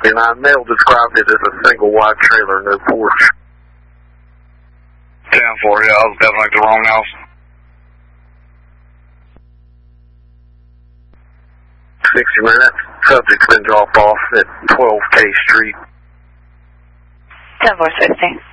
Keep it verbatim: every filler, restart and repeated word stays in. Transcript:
And I Nell described it as a single wide trailer, no porch. ten four, yeah, I was definitely at the wrong house. sixty minutes. Subject's been dropped off at twelve K Street. ten four sixty.